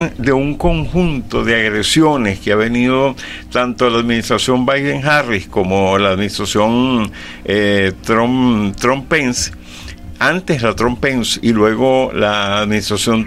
de un conjunto de agresiones que ha venido tanto la administración Biden-Harris como la administración Trump-Pence, antes la Trump-Pence y luego la administración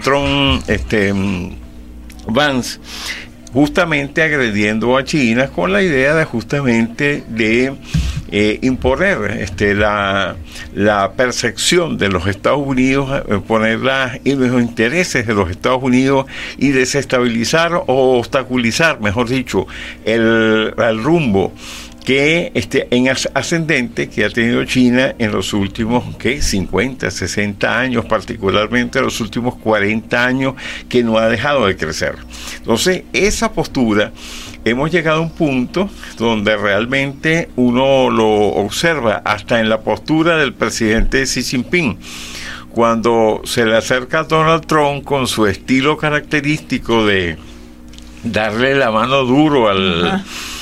Trump-Vance, justamente agrediendo a China con la idea de justamente de imponer la percepción de los Estados Unidos, poner los intereses de los Estados Unidos y desestabilizar o obstaculizar, mejor dicho, el rumbo que en ascendente que ha tenido China en los últimos 50, 60 años, particularmente en los últimos 40 años, que no ha dejado de crecer. Entonces, esa postura, hemos llegado a un punto donde realmente uno lo observa hasta en la postura del presidente Xi Jinping, cuando se le acerca a Donald Trump con su estilo característico de darle la mano duro al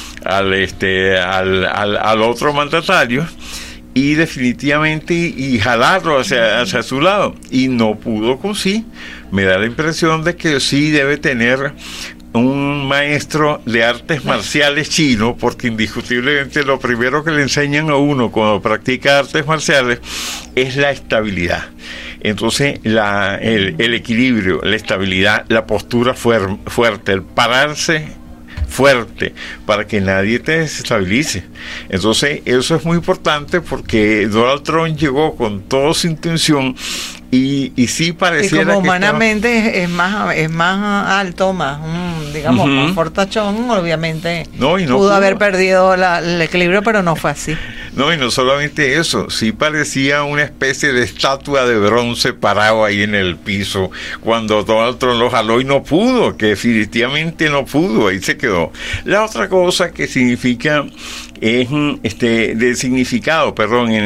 otro mandatario y definitivamente y jalarlo hacia su lado, y no pudo con Xi. Me da la impresión de que Xi debe tener un maestro de artes marciales chino, porque indiscutiblemente lo primero que le enseñan a uno cuando practica artes marciales es la estabilidad. Entonces el equilibrio, la estabilidad, la postura fuerte, el pararse fuerte para que nadie te desestabilice. Entonces eso es muy importante, porque Donald Trump llegó con toda su intención y sí pareciera y como que humanamente es más alto, más digamos, más fortachón, obviamente no pudo haber perdido el equilibrio, pero no fue así. No, y no solamente eso, sí parecía una especie de estatua de bronce parado ahí en el piso cuando Donald Trump lo jaló y no pudo, que definitivamente no pudo, ahí se quedó. La otra cosa que significa es de significado, en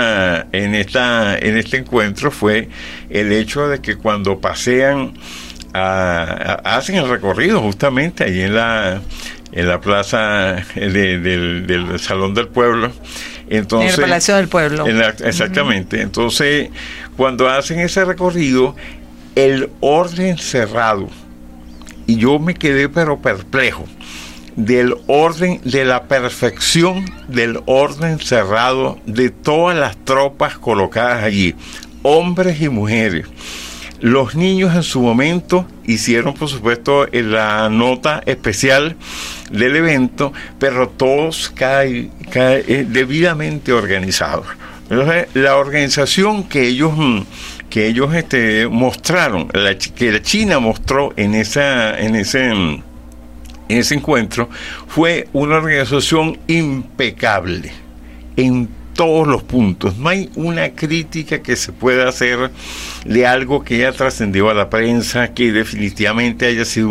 este encuentro fue el hecho de que cuando pasean hacen el recorrido justamente ahí en la plaza del Salón del Pueblo. Entonces, en el Palacio del Pueblo. Exactamente. Entonces, cuando hacen ese recorrido, el orden cerrado, y yo me quedé pero perplejo, del orden, de la perfección del orden cerrado de todas las tropas colocadas allí, hombres y mujeres. Los niños en su momento hicieron, por supuesto, la nota especial del evento, pero todos debidamente organizados. Entonces, la organización que ellos mostraron, que la China mostró en ese encuentro, fue una organización impecable en todos los puntos. No hay una crítica que se pueda hacer de algo que haya trascendido a la prensa, que definitivamente haya sido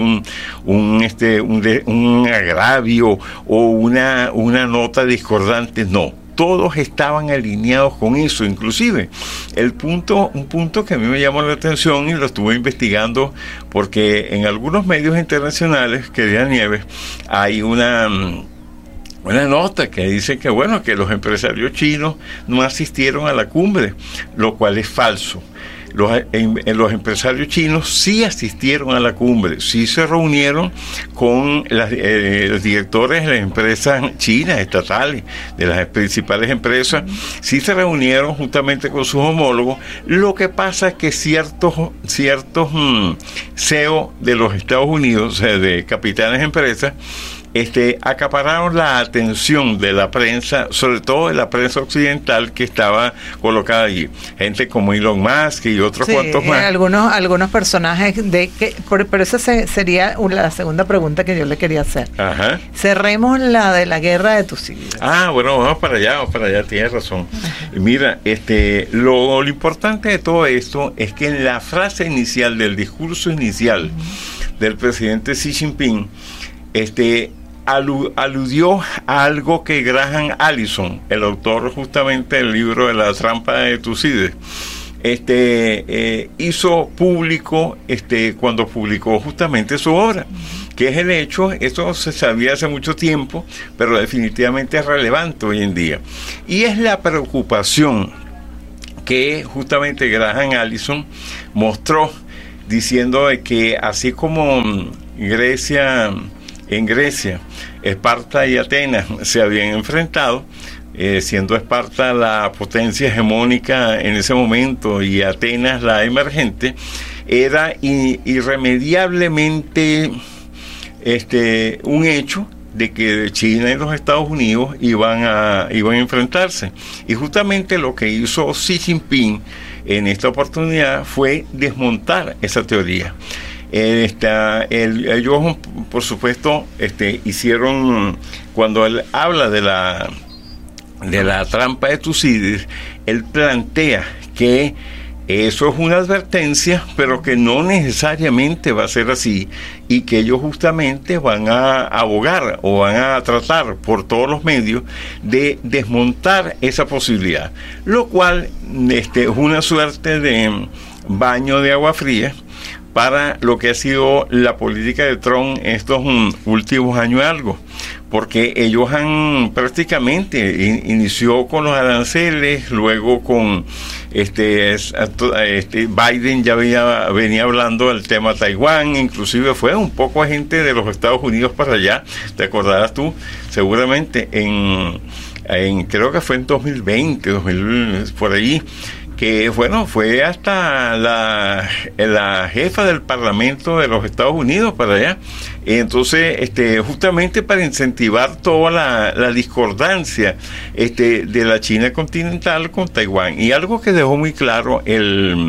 un agravio o una nota discordante. No, todos estaban alineados con eso. Inclusive un punto que a mí me llamó la atención y lo estuve investigando, porque en algunos medios internacionales, querida Nieves, hay una nota que dice que los empresarios chinos no asistieron a la cumbre, lo cual es falso. Los empresarios chinos sí asistieron a la cumbre, sí se reunieron con los directores de las empresas chinas estatales, de las principales empresas, sí se reunieron justamente con sus homólogos. Lo que pasa es que ciertos CEO de los Estados Unidos, de capitanes de empresas, acapararon la atención de la prensa, sobre todo de la prensa occidental que estaba colocada allí. Gente como Elon Musk y otros cuantos más. Algunos personajes pero esa sería la segunda pregunta que yo le quería hacer. Ajá. Cerremos la de la guerra de Tucídides. Vamos para allá, tienes razón. Mira, lo importante de todo esto es que en la frase inicial del discurso inicial del presidente Xi Jinping, aludió a algo que Graham Allison, el autor justamente del libro de la trampa de Tucídides, hizo público cuando publicó justamente su obra, que es el hecho, esto se sabía hace mucho tiempo, pero definitivamente es relevante hoy en día, y es la preocupación que justamente Graham Allison mostró diciendo que así como en Grecia, Esparta y Atenas se habían enfrentado, siendo Esparta la potencia hegemónica en ese momento y Atenas la emergente, era irremediablemente un hecho de que China y los Estados Unidos iban a enfrentarse. Y justamente lo que hizo Xi Jinping en esta oportunidad fue desmontar esa teoría. Ellos, por supuesto, hicieron, cuando él habla de la trampa de Tucídides, él plantea que eso es una advertencia, pero que no necesariamente va a ser así, y que ellos justamente van a abogar o van a tratar por todos los medios de desmontar esa posibilidad, lo cual es una suerte de baño de agua fría para lo que ha sido la política de Trump estos últimos años y algo, porque ellos han prácticamente inició con los aranceles, luego con Biden ya venía hablando del tema Taiwán, inclusive fue un poco gente de los Estados Unidos para allá, te acordarás tú, seguramente creo que fue en 2020, por ahí, que bueno, fue hasta la jefa del Parlamento de los Estados Unidos para allá. Entonces, justamente para incentivar toda la discordancia de la China continental con Taiwán. Y algo que dejó muy claro el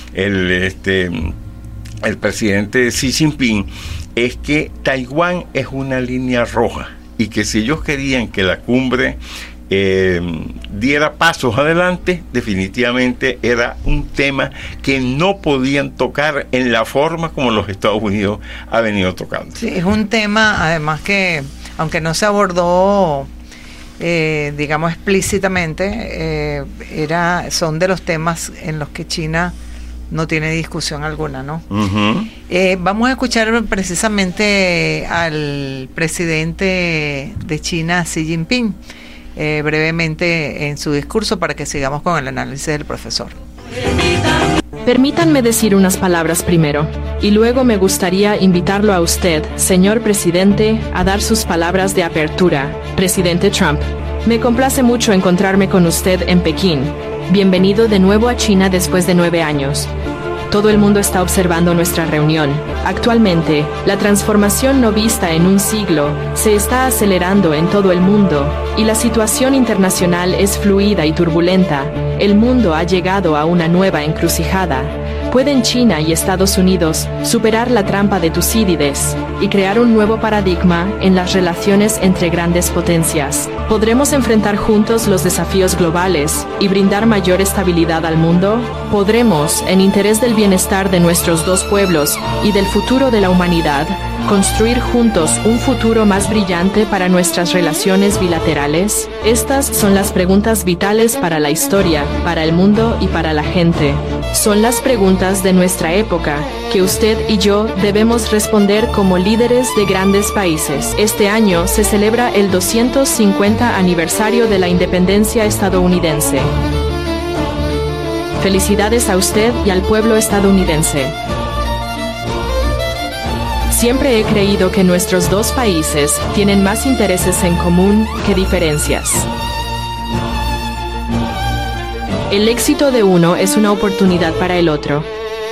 presidente Xi Jinping es que Taiwán es una línea roja y que si ellos querían que la cumbre diera pasos adelante, definitivamente era un tema que no podían tocar en la forma como los Estados Unidos ha venido tocando. Sí, es un tema además que, aunque no se abordó digamos explícitamente, son de los temas en los que China no tiene discusión alguna, ¿no? Uh-huh. Vamos a escuchar precisamente al presidente de China, Xi Jinping, brevemente en su discurso para que sigamos con el análisis del profesor. Permítanme decir unas palabras primero, y luego me gustaría invitarlo a usted, señor presidente, a dar sus palabras de apertura. Presidente Trump, me complace mucho encontrarme con usted en Pekín. Bienvenido de nuevo a China después de 9 años. Todo el mundo está observando nuestra reunión. Actualmente, la transformación no vista en un siglo se está acelerando en todo el mundo, y la situación internacional es fluida y turbulenta. El mundo ha llegado a una nueva encrucijada. ¿Pueden China y Estados Unidos superar la trampa de Tucídides y crear un nuevo paradigma en las relaciones entre grandes potencias? ¿Podremos enfrentar juntos los desafíos globales y brindar mayor estabilidad al mundo? ¿Podremos, en interés del bienestar de nuestros dos pueblos y del futuro de la humanidad, construir juntos un futuro más brillante para nuestras relaciones bilaterales? Estas son las preguntas vitales para la historia, para el mundo y para la gente. Son las preguntas de nuestra época que usted y yo debemos responder como líderes de grandes países. Este año se celebra el 250 aniversario de la independencia estadounidense. Felicidades a usted y al pueblo estadounidense. Siempre he creído que nuestros dos países tienen más intereses en común que diferencias. El éxito de uno es una oportunidad para el otro.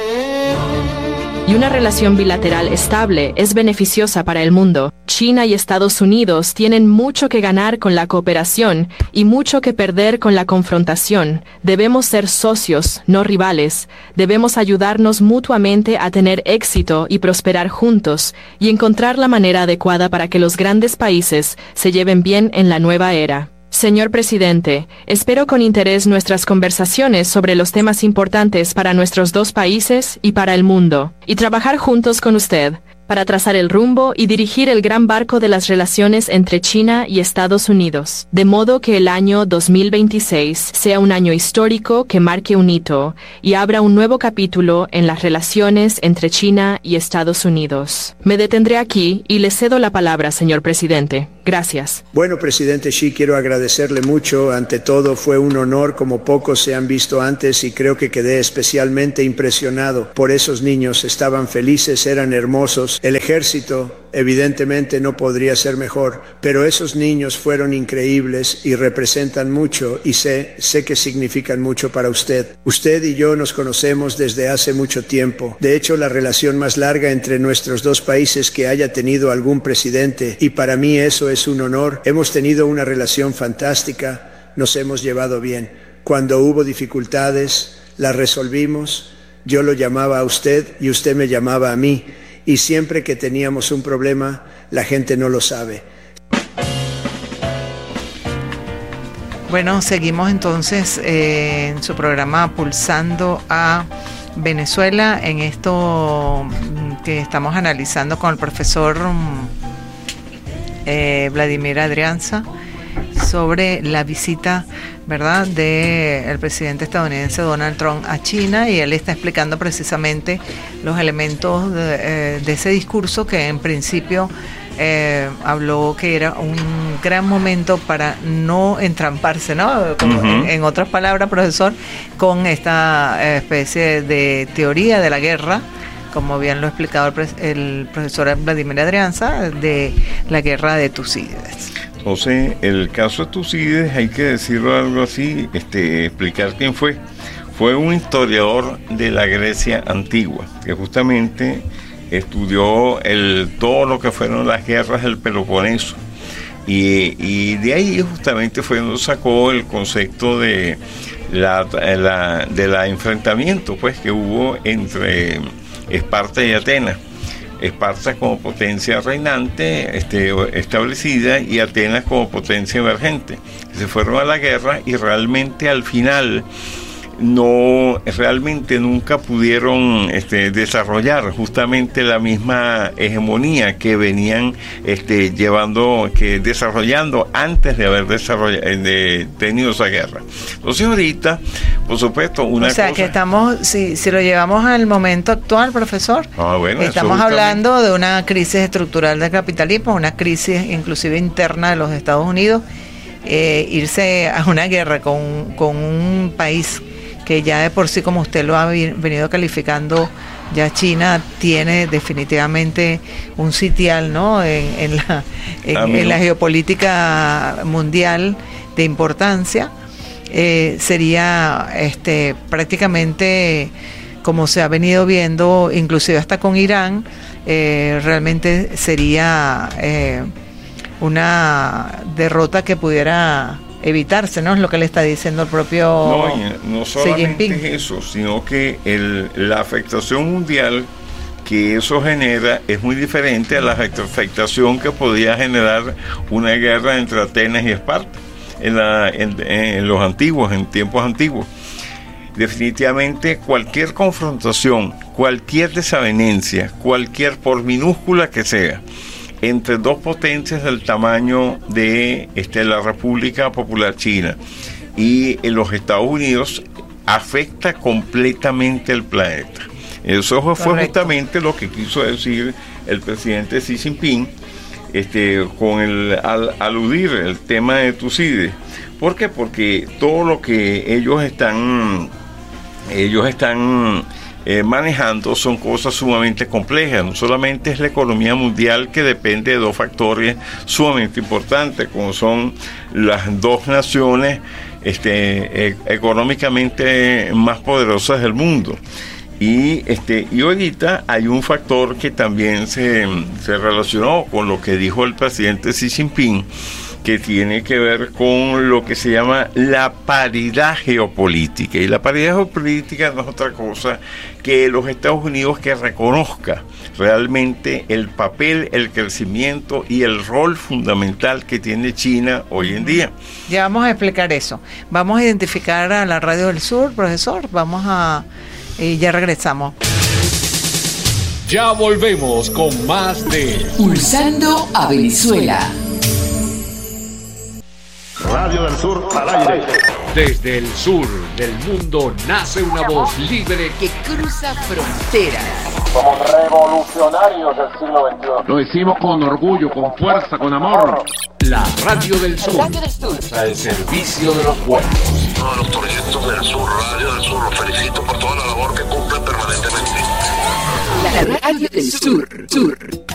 Y una relación bilateral estable es beneficiosa para el mundo. China y Estados Unidos tienen mucho que ganar con la cooperación y mucho que perder con la confrontación. Debemos ser socios, no rivales. Debemos ayudarnos mutuamente a tener éxito y prosperar juntos, y encontrar la manera adecuada para que los grandes países se lleven bien en la nueva era. Señor presidente, espero con interés nuestras conversaciones sobre los temas importantes para nuestros dos países y para el mundo, y trabajar juntos con usted para trazar el rumbo y dirigir el gran barco de las relaciones entre China y Estados Unidos, de modo que el año 2026 sea un año histórico que marque un hito y abra un nuevo capítulo en las relaciones entre China y Estados Unidos. Me detendré aquí y le cedo la palabra, señor presidente. Gracias. Bueno, presidente Xi, quiero agradecerle mucho. Ante todo, fue un honor como pocos se han visto antes y creo que quedé especialmente impresionado por esos niños. Estaban felices, eran hermosos. El ejército evidentemente no podría ser mejor, pero esos niños fueron increíbles y representan mucho y sé que significan mucho para usted. Usted y yo nos conocemos desde hace mucho tiempo. De hecho, la relación más larga entre nuestros dos países que haya tenido algún presidente, y para mí eso es un honor. Hemos tenido una relación fantástica, nos hemos llevado bien. Cuando hubo dificultades, las resolvimos. Yo lo llamaba a usted y usted me llamaba a mí. Y siempre que teníamos un problema, la gente no lo sabe. Bueno, seguimos entonces en su programa Pulsando a Venezuela, en esto que estamos analizando con el profesor Vladimir Adrianza sobre la visita, ¿verdad?, del presidente estadounidense Donald Trump a China, y él está explicando precisamente los elementos de ese discurso que en principio habló que era un gran momento para no entramparse, ¿no? Como en otras palabras, profesor, con esta especie de teoría de la guerra, como bien lo ha explicado el profesor Vladimir Adrianza, de la guerra de Tucídides. Entonces, el caso de Tucídides, hay que decirlo algo así, explicar quién fue. Fue un historiador de la Grecia antigua, que justamente estudió todo lo que fueron las guerras del Peloponeso. Y de ahí justamente fue donde sacó el concepto de la enfrentamiento, pues, que hubo entre Esparta y Atenas. Esparta como potencia reinante establecida y Atenas como potencia emergente. Se fueron a la guerra y realmente al final realmente nunca pudieron desarrollar justamente la misma hegemonía que venían desarrollando antes de haber tenido esa guerra. Entonces ahorita, por supuesto, que estamos, si lo llevamos al momento actual, profesor, estamos hablando de una crisis estructural del capitalismo, una crisis inclusive interna de los Estados Unidos. Irse a una guerra con un país que ya de por sí, como usted lo ha venido calificando, ya China tiene definitivamente un sitial, ¿no?, en la geopolítica mundial de importancia, sería prácticamente, como se ha venido viendo, inclusive hasta con Irán, realmente sería una derrota que pudiera evitarse, ¿no? Es lo que le está diciendo el propio no solamente es eso, sino que la afectación mundial que eso genera es muy diferente a la afectación que podía generar una guerra entre Atenas y Esparta en tiempos antiguos. Definitivamente cualquier confrontación, cualquier desavenencia, por minúscula que sea, entre dos potencias del tamaño de la República Popular China y los Estados Unidos, afecta completamente el planeta. Eso fue justamente lo que quiso decir el presidente Xi Jinping al aludir el tema de Tucídides. ¿Por qué? Porque todo lo que ellos están manejando son cosas sumamente complejas. No solamente es la economía mundial, que depende de dos factores sumamente importantes, como son las dos naciones económicamente más poderosas del mundo. Y ahorita hay un factor que también se relacionó con lo que dijo el presidente Xi Jinping, que tiene que ver con lo que se llama la paridad geopolítica. Y la paridad geopolítica no es otra cosa que los Estados Unidos que reconozca realmente el papel, el crecimiento y el rol fundamental que tiene China hoy en día. Ya vamos a explicar eso. Vamos a identificar a la Radio del Sur, profesor. Y ya regresamos. Ya volvemos con más de Pulsando a Venezuela. Radio del Sur al aire. Desde el sur del mundo nace una voz libre Que cruza fronteras. Somos revolucionarios del siglo XXI. Lo decimos con orgullo, con fuerza, con amor. La Radio del Sur. Al servicio de los pueblos. Todos los proyectos del sur, Radio del Sur, los felicito por toda la labor que cumplen permanentemente. La Radio del Sur.